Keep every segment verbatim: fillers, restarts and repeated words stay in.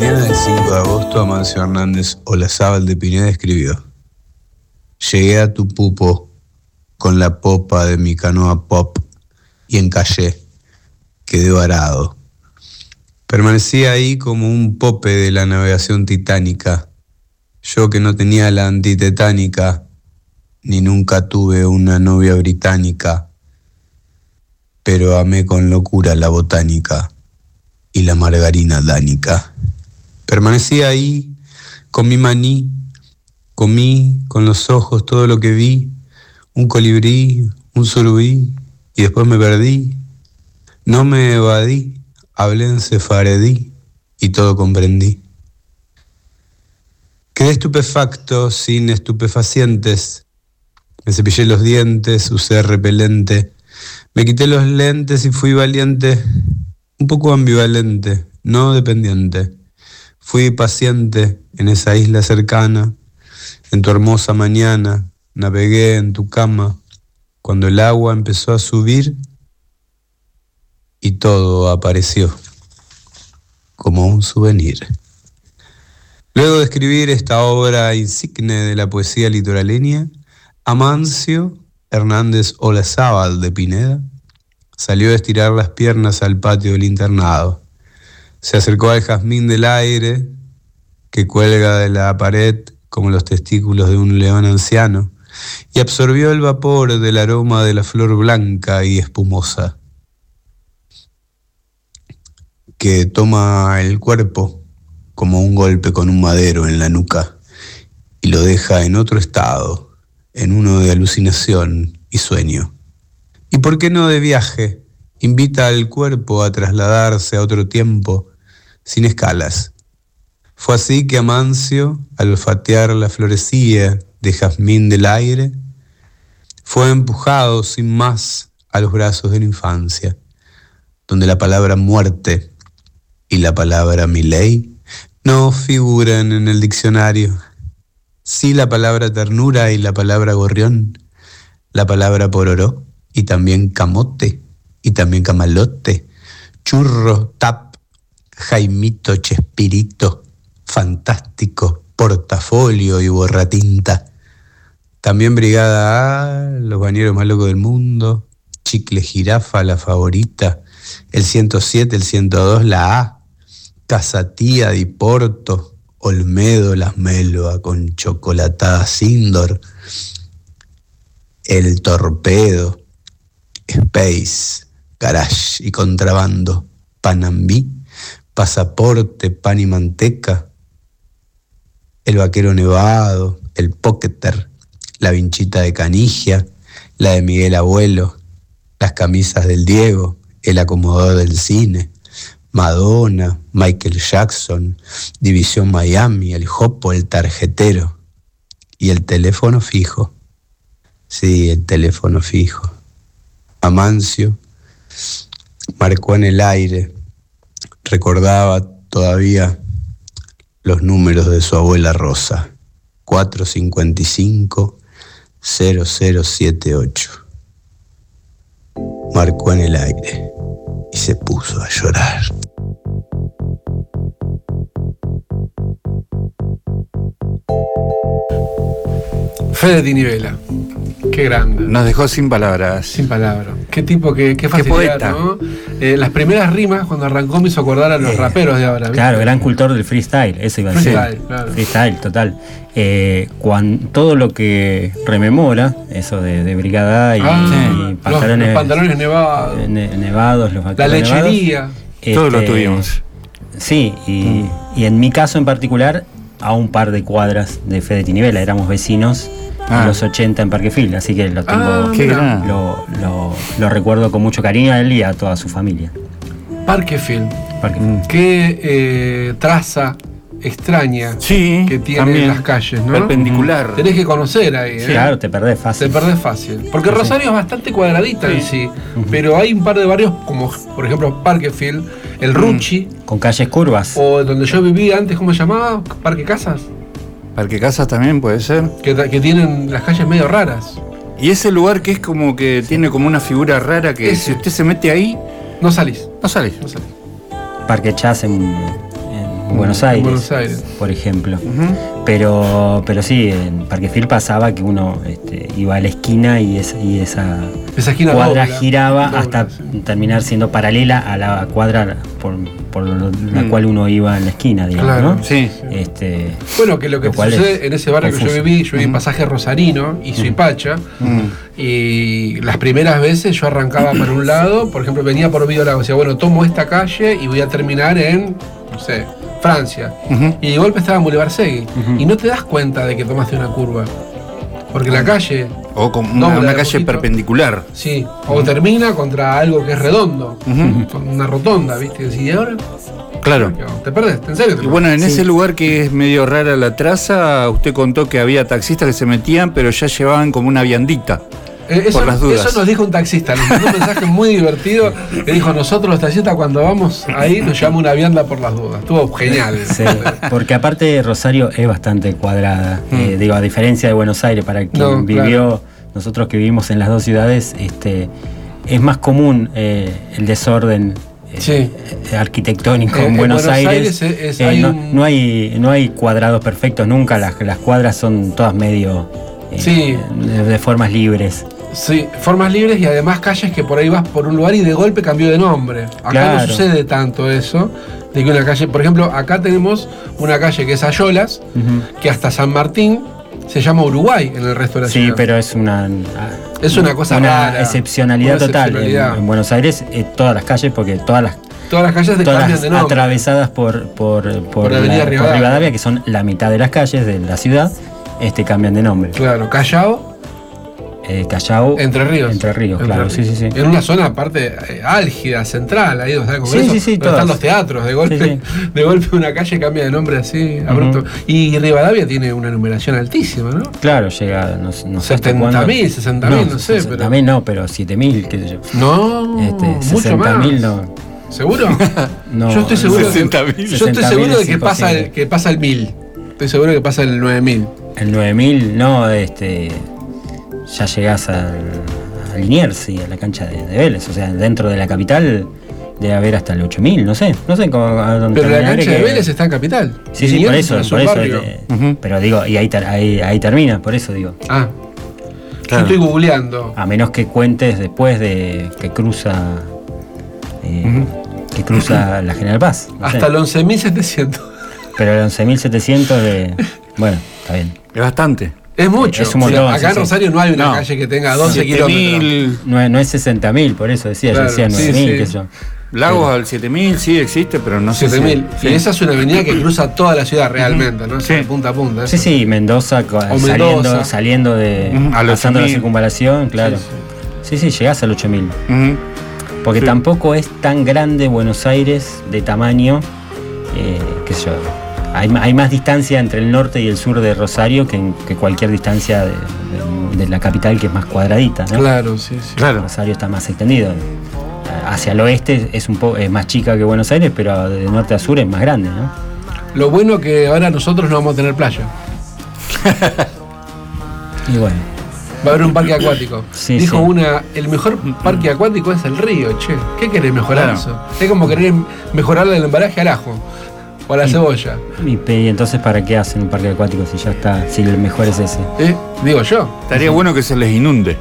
mañana del cinco de agosto, Amancio Hernández Olazábal de Pineda escribió: llegué a tu pupo con la popa de mi canoa pop y encallé, quedé varado. Permanecí ahí como un pope de la navegación titánica, yo que no tenía la antitetánica, ni nunca tuve una novia británica, pero amé con locura la botánica y la margarina dánica. Permanecí ahí con mi maní, comí con los ojos todo lo que vi, un colibrí, un surubí, y después me perdí. No me evadí, hablé en sefaredí y todo comprendí. Quedé estupefacto, sin estupefacientes. Me cepillé los dientes, usé repelente. Me quité los lentes y fui valiente, un poco ambivalente, no dependiente. Fui paciente en esa isla cercana, en tu hermosa mañana, navegué en tu cama, cuando el agua empezó a subir y todo apareció como un souvenir. Luego de escribir esta obra insigne de la poesía litoraleña, Amancio Hernández Olazábal de Pineda salió a estirar las piernas al patio del internado. Se acercó al jazmín del aire que cuelga de la pared como los testículos de un león anciano y absorbió el vapor del aroma de la flor blanca y espumosa que toma el cuerpo como un golpe con un madero en la nuca y lo deja en otro estado, en uno de alucinación y sueño. ¿Y por qué no de viaje? Invita al cuerpo a trasladarse a otro tiempo, sin escalas. Fue así que Amancio, al olfatear la florecilla de jazmín del aire, fue empujado sin más a los brazos de la infancia, donde la palabra muerte y la palabra miley no figuran en el diccionario. Sí la palabra ternura y la palabra gorrión, la palabra pororó y también camote y también camalote, churro, tap, jaimito, chespirito, fantástico, portafolio y borratinta. También Brigada A, los bañeros más locos del mundo, chicle jirafa, la favorita, el ciento siete, el ciento dos, la A, Casatía, Diporto, Olmedo, las Melba con chocolatada Sindor, el Torpedo, Space, Garage y Contrabando, Panambí, Pasaporte, Pan y Manteca, el Vaquero Nevado, el Pocketer, la Vinchita de Canigia, la de Miguel Abuelo, las camisas del Diego, el acomodador del cine, Madonna, Michael Jackson, División Miami, el Jopo, el tarjetero y el teléfono fijo. Sí, el teléfono fijo. Amancio marcó en el aire, recordaba todavía los números de su abuela Rosa, cuatro cincuenta y cinco, cero cero siete ocho. Marcó en el aire y se puso a llorar. Fede Tinivela, qué grande. Nos dejó sin palabras. Sin palabras. Qué tipo, qué, qué facilidad, qué poeta, ¿no? Eh, las primeras rimas, cuando arrancó, me hizo acordar a los eh, raperos de ahora. ¿viste? Claro, gran cultor del freestyle, eso iba a decir. Freestyle, claro. Freestyle, total. Eh, cuando, todo lo que rememora, eso de, de Brigada y, ah, y pantalones, los, los pantalones nevados. Ne, nevados, los La lechería. Este, todo lo tuvimos. Sí, y, mm. y en mi caso en particular, a un par de cuadras de Fede Tinivela, éramos vecinos. Ah. En los ochenta en Parquefield, así que lo tengo, ah, lo, lo, lo recuerdo con mucho cariño a él y a toda su familia. Parquefield, Parquefield. Qué eh, traza extraña sí, que tiene las calles, ¿no? Perpendicular. Tenés que conocer ahí, ¿eh? Sí, claro, te perdés fácil. Te perdés fácil. Porque sí, Rosario sí. es bastante cuadradita sí. en sí, uh-huh. pero hay un par de barrios, como por ejemplo Parquefield, el Rucci. Con calles curvas. O donde yo vivía antes, ¿cómo se llamaba? Parque Casas. Parque Casas también puede ser. Que, que tienen las calles medio raras. Y ese lugar que es como que tiene como una figura rara que ese. Si usted se mete ahí... No salís. No salís. No salís. Parque Chas en, en en Buenos Aires, en Buenos Aires, por ejemplo. Uh-huh. Pero, pero sí, en Parque Fiel pasaba que uno este, iba a la esquina y, es, y esa, esa esquina cuadra dobla, giraba dobla, hasta sí. terminar siendo paralela a la cuadra por, por la mm. cual uno iba en la esquina, digamos, claro, ¿no? Sí. Este, bueno, que lo que lo cual sucede en ese barrio confuso. que yo viví, yo viví en Mm. Pasaje Rosarino y Suipacha, Mm. y las primeras veces yo arrancaba para un lado, por ejemplo, venía por Vídeo Lago, decía, bueno, tomo esta calle y voy a terminar en, no sé, Francia. Uh-huh. Y de golpe estaba en Boulevard Segui. Ujú. Y no te das cuenta de que tomaste una curva. Porque la calle, O como Dobla una, una de calle poquito. perpendicular. sí, o termina contra algo que es redondo, Ujú. con una rotonda, ¿viste? Y ahora, Claro. te perdés, en serio. Te Y bueno, en Sí. ese lugar que es medio rara la traza, usted contó que había taxistas que se metían, pero ya llevaban como una viandita. Eh, Eso, por las dudas. eso nos dijo un taxista, nos mandó un mensaje muy divertido que dijo, nosotros los taxistas cuando vamos ahí nos llevamos una vianda por las dudas. Estuvo genial. Sí, porque aparte Rosario es bastante cuadrada. Mm. Eh, digo, a diferencia de Buenos Aires, para quien No, vivió, claro. nosotros que vivimos en las dos ciudades, este, es más común eh, el desorden eh, Sí. eh, arquitectónico Eh, en en Buenos, Buenos Aires. Aires es- eh, hay no, un- no hay, no hay cuadrados perfectos nunca, las, las cuadras son todas medio eh, Sí. de, de formas libres. Sí, formas libres y además calles que por ahí vas por un lugar y de golpe cambió de nombre. Acá Claro. no sucede tanto eso, de que una calle, por ejemplo, acá tenemos una calle que es Ayolas, Ujú. que hasta San Martín se llama Uruguay en el resto de la Sí, ciudad. pero es una, Es una cosa una rara, excepcionalidad una total. excepcionalidad. En, en Buenos Aires, eh, todas las calles, porque todas las Todas las calles te todas cambian de nombre. atravesadas por, por, por, Por la- Avenida por Rivadavia. Rivadavia, que son la mitad de las calles de la ciudad, este cambian de nombre. Claro, Callao, Eh, Callao, Entre Ríos. Entre Ríos, claro, sí, sí, sí. En una zona aparte eh, álgida, central, ahí donde está el Sí, Congreso, sí, sí, donde todas. están los teatros, de golpe, Sí, de golpe una calle cambia de nombre así, abrupto. Y Rivadavia tiene una numeración altísima, ¿no? Claro, llega, no, sé- no sé hasta setenta cuándo. mil, sesenta mil, no sé, sesenta pero- mil no, pero siete mil, qué sé yo. No, Este, mucho sesenta más. mil no. ¿Seguro? No, yo estoy seguro, sesenta mil. que, yo estoy sesenta mil seguro de es que pasa, el, imposible. que pasa el mil. Estoy seguro que pasa el nueve mil. El nueve mil, no, este, ya llegás al, al Liniers y a la cancha de, de Vélez. O sea, dentro de la capital debe haber hasta el ocho mil, no sé. No sé cómo. a dónde Pero la terminaré cancha de que- Vélez está en capital. Sí, sí, Liniers por es eso, una por eso. subbarrio. eh, Ujú. Pero digo, y ahí, ter- ahí, ahí termina, por eso digo. Ah, Claro. yo estoy googleando. A menos que cuentes después de que cruza. eh, Ujú. Que cruza la General Paz. no sé. Hasta el once mil setecientos. Pero el once mil setecientos de. Bueno, está bien. Es bastante. Es mucho. Es un O sea, montón, acá sí, en sí. Rosario no hay una No. calle que tenga doce siete kilómetros. mil. No, es- no es sesenta mil, por eso decía, Claro, yo decía sí, nueve mil, sí. qué sé yo. Lagos al siete mil sí existe, pero no sé siete mil. si... Y esa es una avenida que cruza toda la ciudad realmente, ¿no? Es Sí. de punta a punta. Sí, eso. sí, Mendoza, co- O saliendo, Mendoza. saliendo de. Ujú, a los pasando la ocho mil. circunvalación, claro. Sí, sí, llegás al ocho mil. Ujú. Porque Sí. tampoco es tan grande Buenos Aires de tamaño, eh, qué sé yo. Hay, ma- hay más distancia entre el norte y el sur de Rosario que, en- que cualquier distancia de, de- de la capital, que es más cuadradita, ¿no? Claro, sí, sí. Claro. Rosario está más extendido. Hacia el oeste es un poco es más chica que Buenos Aires, pero de norte a sur es más grande, ¿no? Lo bueno que ahora nosotros no vamos a tener playa. Y bueno, Va a haber un parque acuático. Sí, Dijo sí. una, el mejor parque acuático es el río, che. ¿Qué querés mejorar Claro. eso? Es como querer mejorarle el embalaje al ajo o a la cebolla. y, pe- y entonces ¿para qué hacen un parque acuático si ya está, si el mejor es ese? ¿Eh? Digo yo. Estaría bueno que se les inunde.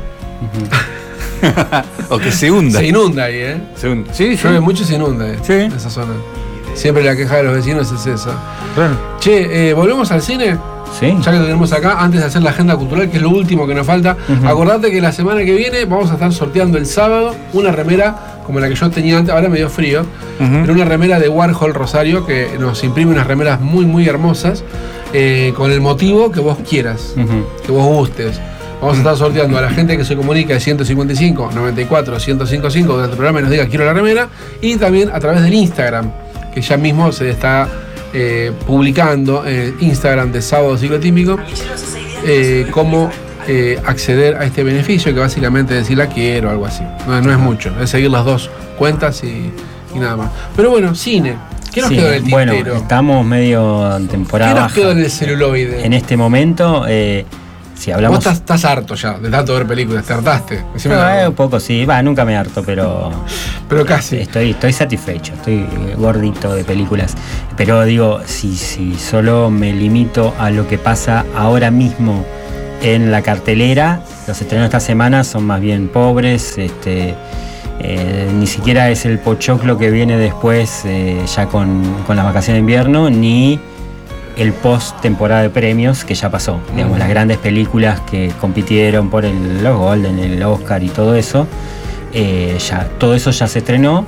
O que se hunda. Se inunda ahí, ¿eh? Se hunda. Sí, sí. Llueve mucho y se inunda eh, Sí. en esa zona. Siempre la queja de los vecinos es esa. Claro. Che, eh, ¿volvemos al cine? ¿Sí? Ya que lo tenemos acá, antes de hacer la agenda cultural, que es lo último que nos falta, Ujú. acordate que la semana que viene vamos a estar sorteando el sábado una remera como la que yo tenía antes, ahora me dio frío, Ujú. pero una remera de Warhol Rosario que nos imprime unas remeras muy, muy hermosas, eh, con el motivo que vos quieras, Ujú. que vos gustes. Vamos a estar sorteando a la gente que se comunica de ciento cincuenta y cinco, noventa y cuatro, ciento cincuenta y cinco durante el programa y nos diga quiero la remera, y también a través del Instagram, que ya mismo se está eh, publicando en el Instagram de Sábado Ciclotípico, eh, cómo eh, acceder a este beneficio, que básicamente es decir la quiero o algo así. No, no es mucho, es seguir las dos cuentas y, y nada más. Pero bueno, cine. ¿Qué nos Sí, quedó en el bueno, tintero? estamos medio en temporada ¿Qué nos baja. quedó en el celuloide? En este momento, eh, si hablamos... Vos estás, estás harto ya de tanto ver películas, te hartaste. No, eh, un poco sí, va, nunca me harto, pero... Pero casi. Estoy, estoy satisfecho, estoy gordito de películas. Pero digo, si, si solo me limito a lo que pasa ahora mismo en la cartelera, los estrenos de esta semana son más bien pobres, este... Eh, ni siquiera es el pochoclo que viene después eh, ya con, con las vacaciones de invierno, ni el post temporada de premios que ya pasó. Mm. Digamos, las grandes películas que compitieron por el, los Golden, el Oscar y todo eso, eh, ya, todo eso ya se estrenó,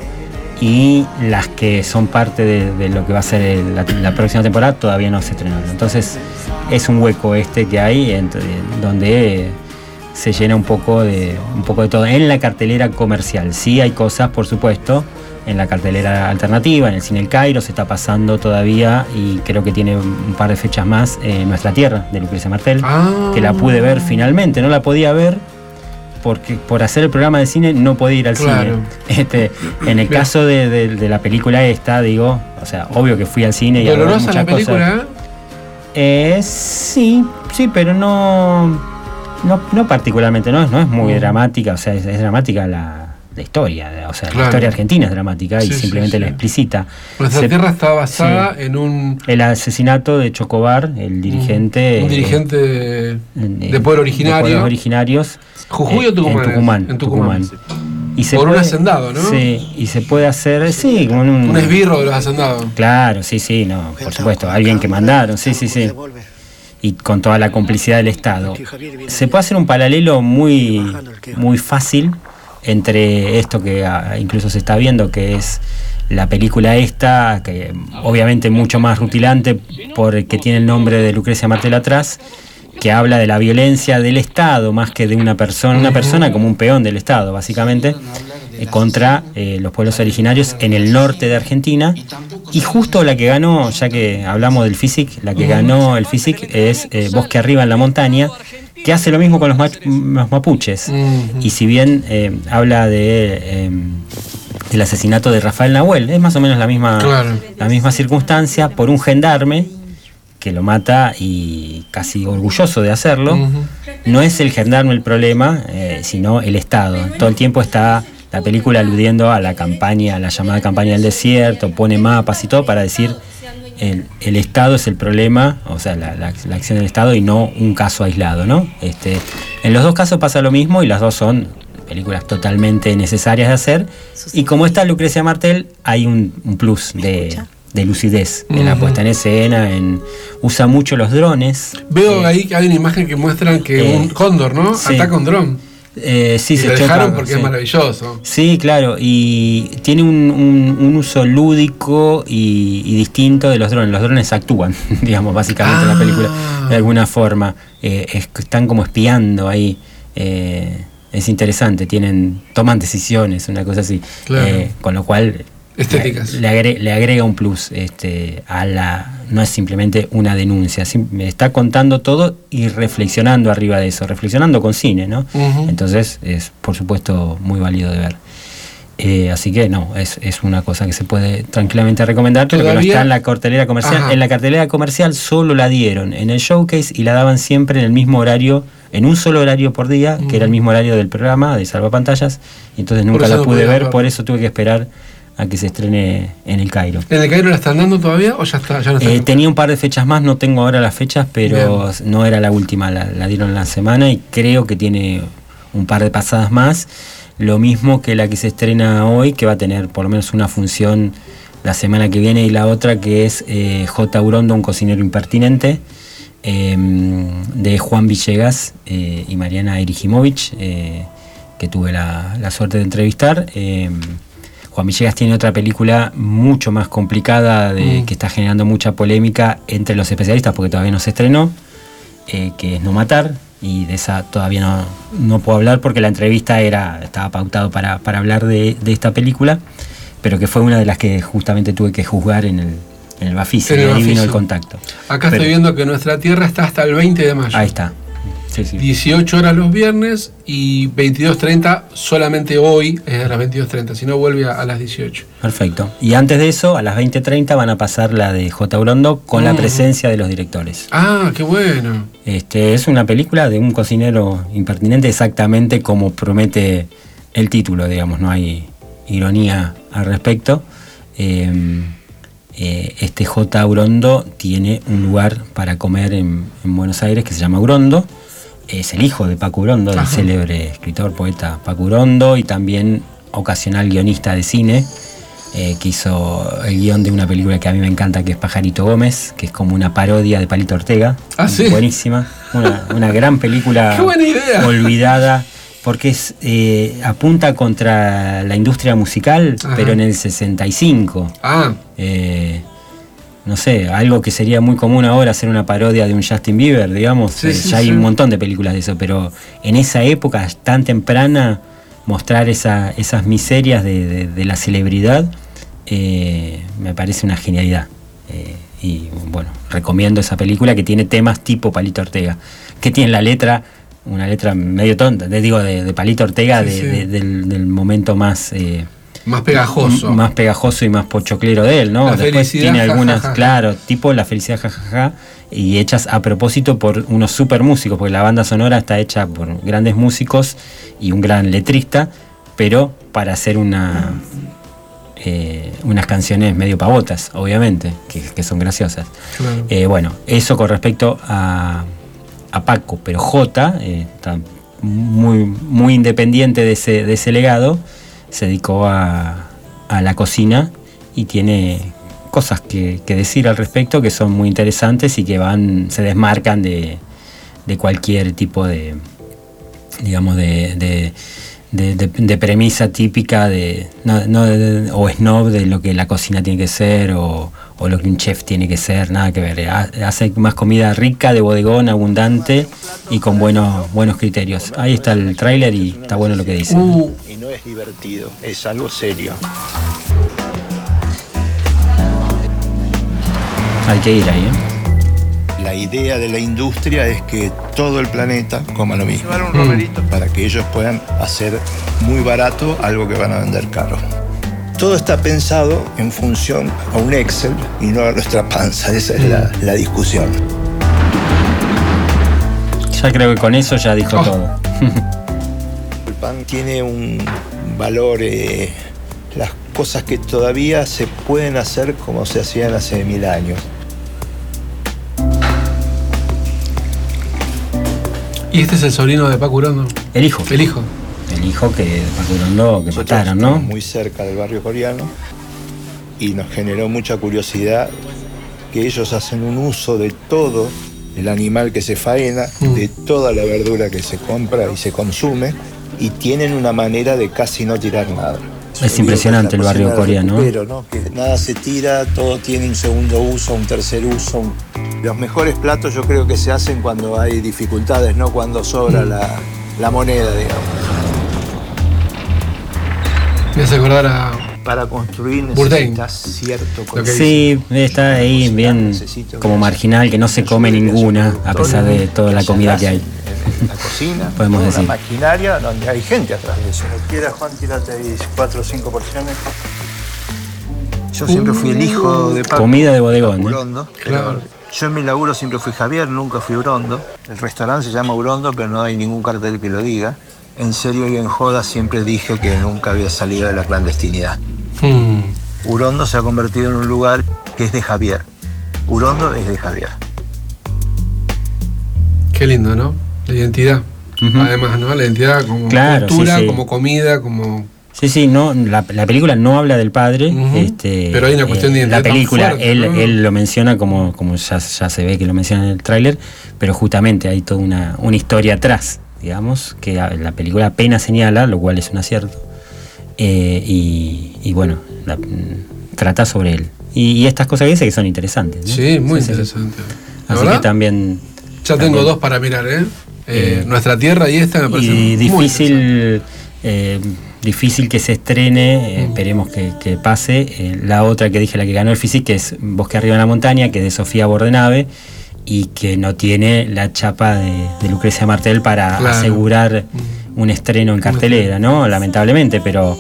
y las que son parte de, de lo que va a ser el, la, la próxima temporada todavía no se estrenaron. Entonces es un hueco este que hay entre, donde... Eh, se llena un poco de un poco de todo en la cartelera comercial. Sí hay cosas, por supuesto, en la cartelera alternativa, en el Cine El Cairo se está pasando todavía, y creo que tiene un par de fechas más, eh, Nuestra Tierra, de Lucrecia Martel, ah. que la pude ver finalmente. No la podía ver porque por hacer el programa de cine no podía ir al claro. cine. Este, en el caso de, de, de la película esta, digo, o sea, obvio que fui al cine y a ver muchas la película, cosas. ¿eh? Eh, sí, sí, pero no... No, no particularmente, no, no es muy mm. dramática, o sea, es, es dramática la, la historia, o sea, claro. la historia argentina es dramática sí, y simplemente sí, sí. la explicita. Nuestra Se, Tierra está basada sí, en un... El asesinato de Chocobar, el dirigente... Un dirigente de, de pueblo originario. De pueblos originarios. ¿Jujuy eh, o Tucumán? En Tucumán. En Tucumán. Sí. Y se Por puede, un hacendado, ¿no? Sí, y se puede hacer, sí, como un... Un esbirro de los hacendados. Claro, sí, sí, no, por supuesto, alguien que mandaron, sí, sí, sí. Y con toda la complicidad del Estado. Se puede hacer un paralelo muy, muy fácil entre esto que incluso se está viendo, que es la película esta, que obviamente mucho más rutilante porque tiene el nombre de Lucrecia Martel atrás, que habla de la violencia del Estado más que de una persona, una persona como un peón del Estado, básicamente, eh, contra eh, los pueblos originarios en el norte de Argentina. Y justo la que ganó, ya que hablamos del FISIC, la que ganó el FISIC es eh, Bosque Arriba en la Montaña, que hace lo mismo con los, ma- los mapuches. Y si bien eh, habla de... Eh, del asesinato de Rafael Nahuel, es más o menos la misma, claro. la misma circunstancia, por un gendarme que lo mata y casi orgulloso de hacerlo. Uh-huh. No es el gendarme el problema, eh, sino el Estado. Todo el tiempo está la película aludiendo a la campaña, a la llamada campaña del desierto, pone mapas y todo para decir el, el Estado es el problema, o sea, la, la, la acción del Estado y no un caso aislado, ¿no? Este, en los dos casos pasa lo mismo y las dos son películas totalmente necesarias de hacer, y como está Lucrecia Martel hay un, un plus de... de lucidez en uh-huh. la puesta en escena, en, usa mucho los drones. Veo eh, ahí que hay una imagen que muestran que eh, un cóndor, ¿no? Sí. Ataca un dron. Eh, sí, y se lo choca, dejaron porque sí. es maravilloso. Sí, claro, y tiene un, un, un uso lúdico y, y distinto de los drones. Los drones actúan, digamos, básicamente ah. en la película, de alguna forma. Eh, es, están como espiando ahí. Eh, es interesante, tienen toman decisiones, una cosa así. Claro. Eh, con lo cual... estéticas. Le, agrega, le agrega un plus este, a la. No es simplemente una denuncia, me está contando todo y reflexionando arriba de eso, reflexionando con cine, ¿no? Uh-huh. Entonces es, por supuesto, muy válido de ver. Eh, así que no, es, es una cosa que se puede tranquilamente recomendar, pero que no está en la cartelera comercial. Ajá. En la cartelera comercial solo la dieron en el showcase y la daban siempre en el mismo horario, en un solo horario por día, uh-huh. que era el mismo horario del programa de Salvapantallas, y entonces nunca la pude ver, por eso tuve que esperar a que se estrene en el Cairo. ¿En el Cairo la están dando todavía o ya está? Ya no está eh, tenía un par de fechas más, no tengo ahora las fechas, pero bien. No era la última, la, la dieron la semana y creo que tiene un par de pasadas más. Lo mismo que la que se estrena hoy, que va a tener por lo menos una función la semana que viene, y la otra que es eh, J. Urondo, un cocinero impertinente, eh, de Juan Villegas eh, y Mariana Irijimovic, eh, que tuve la, la suerte de entrevistar. Eh, Juan Villegas tiene otra película mucho más complicada de, mm. que está generando mucha polémica entre los especialistas porque todavía no se estrenó, eh, que es No Matar, y de esa todavía no, no puedo hablar porque la entrevista era estaba pautado para, para hablar de, de esta película, pero que fue una de las que justamente tuve que juzgar en el, en el Bafisi, y ahí vino el contacto. Acá pero, estoy viendo que Nuestra Tierra está hasta el veinte de mayo. Ahí está. Sí, sí. dieciocho horas los viernes y veintidós treinta solamente hoy es a las veintidós treinta, si no vuelve a, a las dieciocho. Perfecto. Y antes de eso, a las veinte treinta van a pasar la de J. Urondo con mm. la presencia de los directores. Ah, qué bueno. Este, es una película de un cocinero impertinente, exactamente como promete el título, digamos, no hay ironía al respecto. Eh, eh, este J. Urondo tiene un lugar para comer en, en Buenos Aires que se llama Urondo. Es el hijo de Paco Urondo, del célebre escritor, poeta Paco Urondo, y también ocasional guionista de cine, eh, que hizo el guión de una película que a mí me encanta, que es Pajarito Gómez, que es como una parodia de Palito Ortega. Ah, ¿sí? Buenísima. Una, una gran película. ¡Qué buena idea! Olvidada, porque es, eh, apunta contra la industria musical, ajá, pero en el sesenta y cinco. Ah. Eh, no sé, algo que sería muy común ahora, hacer una parodia de un Justin Bieber, digamos. Sí, eh, sí, ya hay sí. un montón de películas de eso, pero en esa época tan temprana, mostrar esa, esas miserias de, de, de la celebridad, eh, me parece una genialidad. Eh, y bueno, recomiendo esa película, que tiene temas tipo Palito Ortega, que tiene la letra, una letra medio tonta, te digo, de, de Palito Ortega, sí, de, sí. De, del, del momento más... Eh, Más pegajoso. M- más pegajoso y más pochoclero de él, ¿no? La Después tiene ja, algunas, ja, ja, ja. claro, tipo La felicidad jajaja, ja, ja, y hechas a propósito por unos super músicos, porque la banda sonora está hecha por grandes músicos y un gran letrista, pero para hacer una eh, unas canciones medio pavotas, obviamente, que, que son graciosas. Claro. Eh, bueno, eso con respecto a, a Paco, pero J eh, está muy, muy independiente de ese, de ese legado. Se dedicó a, a la cocina y tiene cosas que, que decir al respecto que son muy interesantes y que van se desmarcan de, de cualquier tipo de, digamos, de, de, de, de, de premisa típica de, no, no de, o snob de lo que la cocina tiene que ser o, o lo que un chef tiene que ser, nada que ver. Hace más comida rica, de bodegón, abundante y con buenos, buenos criterios. Ahí está el tráiler y está bueno lo que dice. Uh. Y no es divertido, es algo serio. Hay que ir ahí, ¿eh? La idea de la industria es que todo el planeta coma lo mismo. Mm. Para que ellos puedan hacer muy barato algo que van a vender caro. Todo está pensado en función a un Excel y no a nuestra panza. Esa es la, la discusión. Ya creo que con eso ya dijo Oh. todo. El pan tiene un valor, eh, las cosas que todavía se pueden hacer como se hacían hace mil años. ¿Y este es el sobrino de Paco Urondo? El hijo. El hijo. El hijo que Paco Urondo que Nosotros mataron, ¿no? estamos muy cerca del barrio coreano y nos generó mucha curiosidad que ellos hacen un uso de todo el animal que se faena, Mm. de toda la verdura que se compra y se consume, y tienen una manera de casi no tirar nada. Es impresionante el barrio coreano. Pero ¿no? Que nada se tira, todo tiene un segundo uso, un tercer uso. Un... Los mejores platos yo creo que se hacen cuando hay dificultades, no cuando sobra la, la moneda, digamos. Me hace acordar a... Para construir Bourdain. necesitas cierto Lo que Sí, está ahí bien como marginal, que no se come ninguna, a pesar de toda la comida que hay. En la cocina, Podemos toda decir. una maquinaria donde hay gente atrás de eso. Si quieras, Juan, tírate ahí cuatro o cinco porciones. Yo siempre fui el hijo de Paco. Comida de bodegón, ¿eh? Urondo, pero Claro. yo en mi laburo siempre fui Javier, nunca fui Urondo. El restaurante se llama Urondo, pero no hay ningún cartel que lo diga. En serio y en joda siempre dije que nunca había salido de la clandestinidad. Mm. Urondo se ha convertido en un lugar que es de Javier. Urondo es de Javier. Qué lindo, ¿no? La identidad. Ujú. Además, ¿no? La identidad como Claro, cultura, sí, sí. como comida, como... Sí, sí, no, la, la película no habla del padre. Ujú. este, Pero hay una cuestión de identidad La tan película, fuerte, él, ¿no? él lo menciona como, como ya, ya se ve que lo menciona en el tráiler, pero justamente hay toda una, una historia atrás, digamos, que la película apenas señala, lo cual es un acierto. Eh, y, y bueno, la- trata sobre él. Y, y estas cosas que dice que son interesantes, ¿no? Sí, muy Sí, sí. interesante. La Así verdad, que también... ya también- tengo dos para mirar, ¿eh? Eh, Eh, Nuestra Tierra y esta me parece y muy interesante. difícil eh, difícil que se estrene, eh, Mm. esperemos que, que pase. Eh, la otra que dije, la que ganó el F I S I C, que es Bosque arriba en la montaña, que es de Sofía Bordenave, y que no tiene la chapa de, de Lucrecia Martel para Claro. asegurar un estreno en cartelera, ¿no? Lamentablemente, pero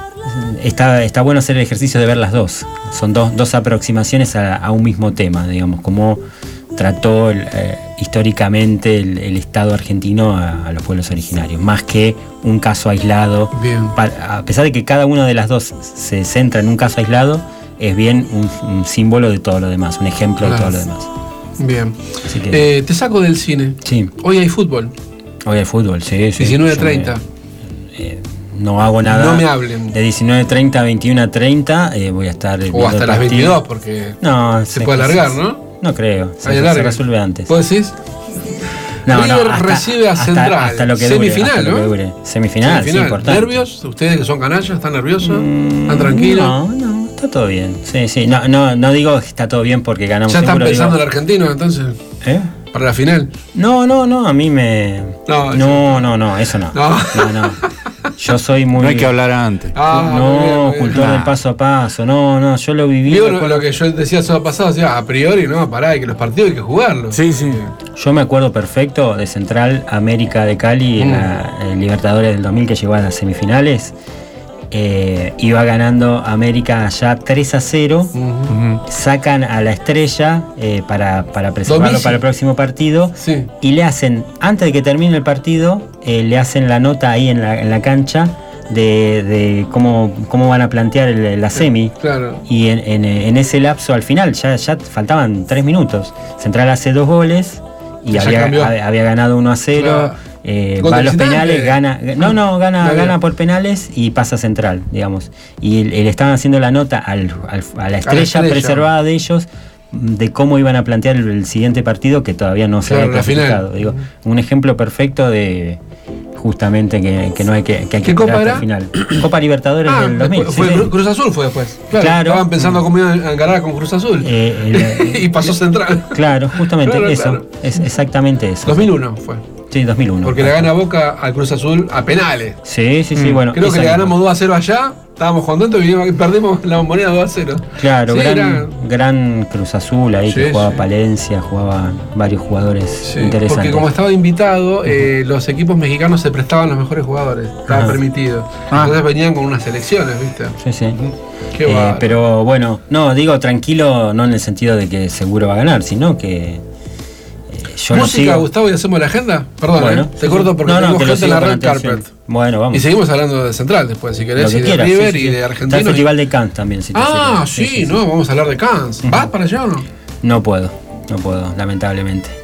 está, está bueno hacer el ejercicio de ver las dos. Son dos, dos aproximaciones a, a un mismo tema, digamos, como trató el, eh, históricamente el, el Estado argentino a, a los pueblos originarios, más que un caso aislado. Bien. Pa- a pesar de que cada una de las dos se centra en un caso aislado, es bien un, un símbolo de todo lo demás, un ejemplo Claro. de todo lo demás. Bien. Así que, Eh, te saco del cine. sí, Hoy hay fútbol. hoy hay fútbol, sí, sí. diecinueve Yo treinta. me- eh, no hago nada. No me hablen. De diecinueve treinta a veintiuno treinta eh, voy a estar. O viendo hasta el las partido. veintidós, porque No, se sé puede que alargar, se- ¿no? No creo, se, Hay se alargue. resuelve antes. ¿Vos decís? No, no, River hasta- recibe a hasta- Central. Hasta lo que dure, Semifinal, hasta lo ¿no? que dure. Semifinal, sí, Semifinal. importante. ¿Nervios? ¿Ustedes que son canallas están nerviosos? Mm, ¿Están tranquilos? No, no, está todo bien. Sí, sí. No, no, no digo que está todo bien porque ganamos ¿Ya están seguro, pensando en digo- el argentino entonces? ¿Eh? ¿Para la final? No, no, no, a mí me. No, No, no, no, eso no. No. No, no. Yo soy muy. No hay que hablar antes. Ah, muy bien, no, muy bien. cultor del Ah. paso a paso. No, no, yo lo viví. Digo lo, recuerdo- lo que yo decía el sábado pasado, decía, a priori, no, pará, hay que los partidos hay que jugarlos. Sí, sí. Yo me acuerdo perfecto de Central América de Cali en Mm. la en Libertadores del dos mil que llegó a las semifinales. Eh, iba ganando América ya tres a cero. Ujú. Ujú. Sacan a la Estrella eh, para, para preservarlo Domicilio. para el próximo partido. Sí. Y le hacen, antes de que termine el partido, eh, le hacen la nota ahí en la, en la cancha de, de cómo, cómo van a plantear el- la semi. Claro. Y en, en- en ese lapso, al final, ya, ya faltaban tres minutos. Central hace dos goles y Ya había, cambió. había había ganado uno a cero. Claro. eh, Gol va a de los visitante. penales, gana. No, no, gana, Ah, bien. gana por penales y pasa Central, digamos. Y le estaban haciendo la nota al- al- a la estrella, estrella. preservada de ellos de cómo iban a plantear el, el siguiente partido que todavía no se Claro, había la final. clasificado. Digo, un ejemplo perfecto de justamente que, que no hay que, que hay que ¿Qué esperar copa hasta era? el final. Copa Libertadores Ah, del dos mil. fue sí, sí. Cru- Cruz Azul fue después. Claro. Claro. Estaban pensando cómo iban a encarar con Cruz Azul. Eh, el- y pasó Central. Claro, justamente Claro, eso. claro. Es exactamente eso. dos mil uno fue. Sí, dos mil uno. Porque le gana Boca al Cruz Azul a penales. Sí, sí, sí, Mm. bueno. Creo que esa le misma. ganamos dos a cero allá. Estábamos contentos y vinimos, perdimos la moneda dos a cero. Claro, Sí, gran, era- gran Cruz Azul ahí Sí, que jugaba sí. Palencia, jugaban varios jugadores Sí, interesantes. porque como estaba invitado, eh, los equipos mexicanos se prestaban los mejores jugadores. Estaba Ajá. permitido. Ah. Entonces venían con unas selecciones, ¿viste? Sí, sí. Qué Eh, bárbaro. pero bueno, no, digo tranquilo, no en el sentido de que seguro va a ganar, sino que eh, yo no Música, sigo. Gustavo, y hacemos la agenda. Perdón, Bueno, eh, sí, te sí. corto porque No, no, tenemos que lo gente en sigo la con red atención. carpet. Bueno, vamos. Y seguimos hablando de Central después, si querés, Lo que y de quieras, River sí, sí, y sí. de Está Argentino. el Festival de Cannes también, si te Ah, sirve. sí, no, vamos a hablar de Cannes. ¿Vas para allá o no? No puedo, no puedo, lamentablemente.